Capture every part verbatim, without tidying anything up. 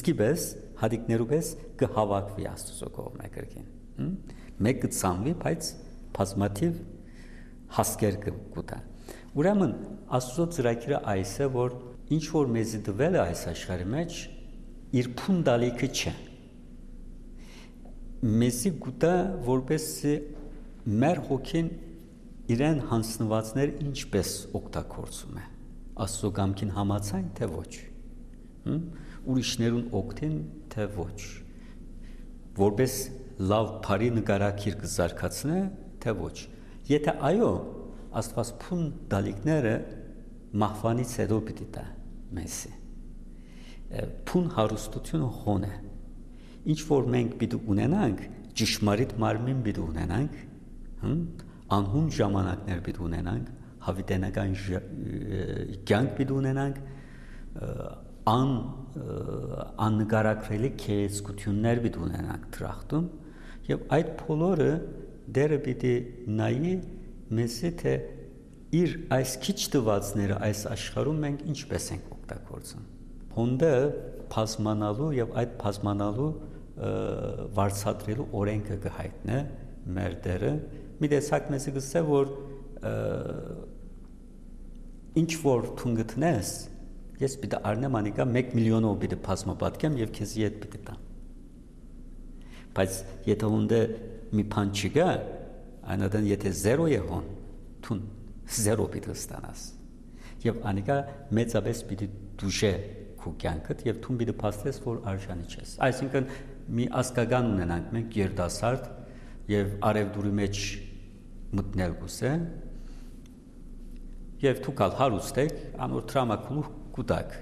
Իսկի պես հատիկներու պես կհավաքվի Աստծո կողմը կրկին։ Մեկ կծանվի, բայց բազմաթիվ հասկեր կուտա։ Ուրեմն Աստծո ծրագիրը այս է, որ ինչ որ մեզի դվել է այս աշխարհի մեջ, իր փունդալիքը չէ։ Մեզի գուտա որպես մեր հոգին իրեն հանձնվածներ ինչպես օգտագործում է։ Աստծո կամքին համաձայն թե ոչ։ Ուրիշներուն օգտին թե ոչ։ Որպես լավ բարի նկարագիր կզարգացնե թե ոչ։ Եթե այո, Աստված փունդալիքները մահվանից հետո պիտի տա մեզի։ Փուն հարստությունը հոն է։ Ինչ որ մենք պիտի ունենանք, ճշմարիտ մարմին պիտի ունենանք, անհուն ժամանակներ պիտի ունենանք, հավիտենական կյանք պիտի ունենանք, ան աննկարագրելի քեզկություններ պիտի ունենանք դրախտում, եւ այդ բոլորը դերը պիտի նայի մեզի թե իր այս քիչ տվածները այս աշխարհում մենք ինչպես ենք օգտագործում։ Հոնդը բազմանալու եւ այդ բազմանալու վարձատրելու օրենքը կհայտնե մեր դերը։ Մի տեսակ մեզ կսե որ ինչ որ թուն գտնես, ես պիտի առնեմ անիկա մեկ միլիոնով պիտի բազմապատկեմ եւ քեզի հետ պիտի տամ։ Բայց եթե հոնդը մի բան չկա, այնադեն եթե զերո է հոն, թուն զերո պիտի ստանաս։ Եվ անիկա մեծապես պիտի դուժե քո կյանքդ եւ թուն պիտի փաստես, որ արժանի չես։ Այսինքն մի ասկական ունենանք մենք երդասարդ եւ արևդուրի մեջ մտնել գուսե եւ դուքալ հարուստ եք, անոր տրամակու կուտակ,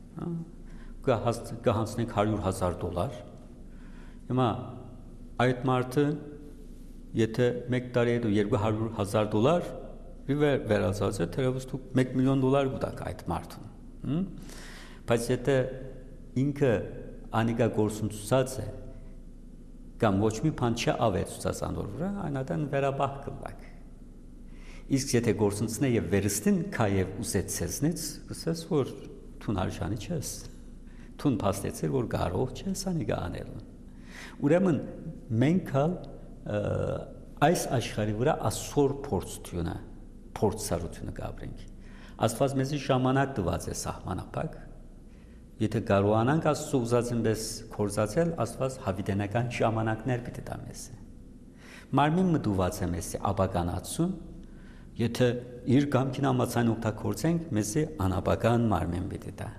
կհանցնենք հարյուր հազար դոլար։ Հիմա այդ մարդը եթե մեկ տարի հետո երկու հարյուր հազար դոլար վերածած է, թերևս դուք մեկ միլիոն դոլար կուտակ այդ մարդուն։ Բայց եթե ինքը անիկա գործունեացած է կամ ոչ մի բան չավեցուցած անոր վրա, այնադեն վերաբախ կլակ։ Իսկ եթե գործունեացնե եւ վերստին քայև ուզեց ցեզնից, կսես որ թուն արժանի չես։ Թուն փաստեցիր որ կարող չես անիկա անելու։ Ուրեմն մենք այս աշխարհի վրա ասոր փորձությունը, փորձառությունը կապրենք։ Աստված մեզի ժամանակ տված է սահմանափակ։ Եթե կարողանանք Աստծո ուզածին պես կործացել, Աստված հավիտենական ժամանակներ պիտի տա մեզ։ Մարմին մտուված է մեզ ապականացում, եթե իր կամքին համաձայն օգտագործենք, մեզի անապական մարմին պիտի տա։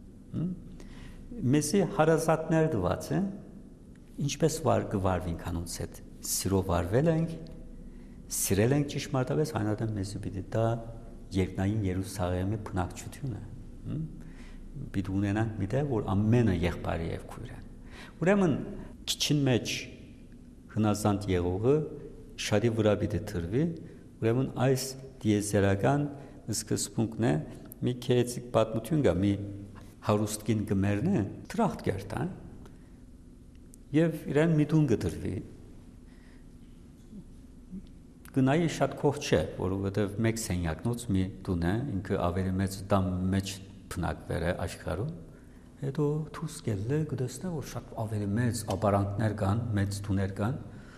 Մեզի հարազատներ տված են, ինչպես վար կվարվենք անոնց հետ, սիրով վարվել ենք, սիրել ենք ճշմարտապես, այնադեմ մեզի պիտի տա երկնային Երուսաղեմի բնակչությունը։ Պիտի ունենանք մի տեղ, որ ամենը եղբայրը եւ քույր են։ Ուրեմն քիչին մեջ հնազանդ եղողը շատի վրա պիտի թրվի, ուրեմն այս դիեզերական սկզբունքն է, մի քեծիկ պատմություն կա, մի հարուստքին գմերն է, տրախտ կերտա, եւ իրեն միտուն գտրվի։ Գնայի շատ քող չէ, որովհետեւ մեկ սենյակնոց մի տուն է, ինքը ավելի մեծ դամ մեջ բնակվել է աշխարհում, հետո դուրս գելը գտեսնա որ շատ ավելի մեծ ապարանքներ կան, մեծ տուներ կան։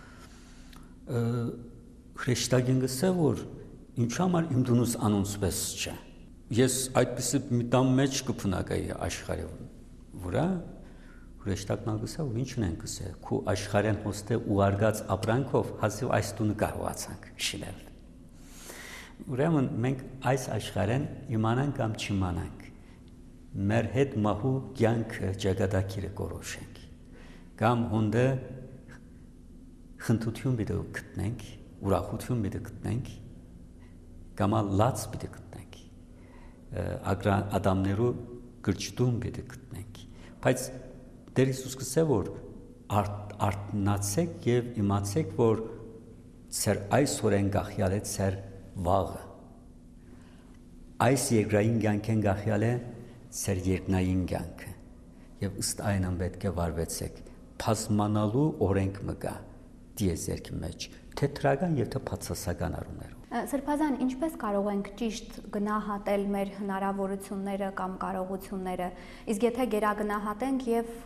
Հրեշտակին գսե որ ինչ համար իմ տունս անոնցպես չէ։ Ես այդպիսի մի տամ մեջ կբնակայի աշխարհի վրա, հրեշտակն ալգսա ու ինչ ունենք գսե, քու աշխարհեն հոստե ուղարկած ապրանքով հազիվ այս տունը կարողացանք շինել։ Ուրեմն մենք այս աշխարհեն իմանանք կամ չիմանանք, մեր հետ մահու կյանքը ճակատագիրը կորոշենք, կամ հոնդը խնդություն պիտի գտնենք, ուրախություն պիտի գտնենք, կամ լաց պիտի գտնենք, ադամներու գրճտում պիտի գտնենք, բայց Տեր Հիսուս կսե որ արթնացեք եւ իմացեք որ ծեր այսօրեն գախյալ է ծեր վաղը այս երկրային կյանքեն գախյալ է ծեր երկնային կյանքը եւ ըստ այնն պետք է վարվեցեք բազմանալու օրենք մը կա դիեզերքի մեջ թե թրական եւ թե բացասական առումներով Սրբազան ինչպես կարող ենք ճիշտ գնահատել մեր հնարավորությունները կամ կարողությունները իսկ եթե գերագնահատենք եւ